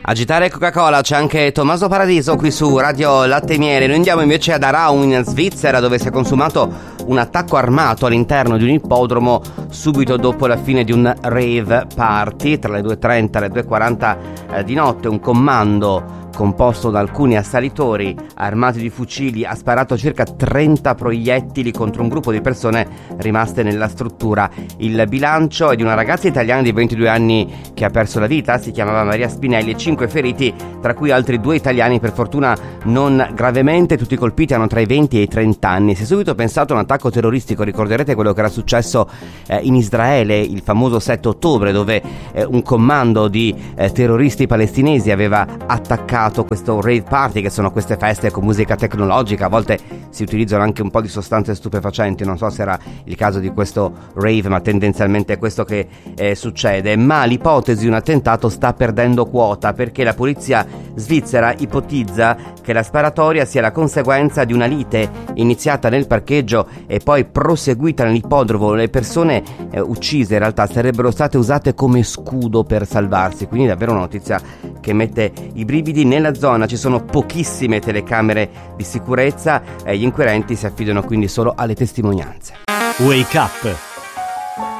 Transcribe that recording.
Agitare Coca-Cola, c'è anche Tommaso Paradiso qui su Radio Latte e Miele. Noi andiamo invece ad Aarau in Svizzera, dove si è consumato un attacco armato all'interno di un ippodromo subito dopo la fine di un rave party tra le 2:30 e le 2:40 di notte. Un comando composto da alcuni assalitori armati di fucili ha sparato circa 30 proiettili contro un gruppo di persone rimaste nella struttura. Il bilancio è di una ragazza italiana di 22 anni che ha perso la vita, si chiamava Maria Spinelli, e 5 feriti, tra cui altri 2 italiani, per fortuna non gravemente. Tutti i colpiti hanno tra i 20 e i 30 anni. Si è subito pensato a un attacco terroristico. Ricorderete quello che era successo in Israele il famoso 7 ottobre, dove un comando di terroristi palestinesi aveva attaccato questo rave party, che sono queste feste con musica tecnologica. A volte si utilizzano anche un po' di sostanze stupefacenti, non so se era il caso di questo rave, ma tendenzialmente è questo che succede. Ma l'ipotesi di un attentato sta perdendo quota, perché la polizia svizzera ipotizza che la sparatoria sia la conseguenza di una lite iniziata nel parcheggio e poi proseguita nell'ippodromo. Le persone uccise in realtà sarebbero state usate come scudo per salvarsi, quindi davvero una notizia che mette i brividi. Nella zona ci sono pochissime telecamere di sicurezza e gli inquirenti si affidano quindi solo alle testimonianze. Wake Up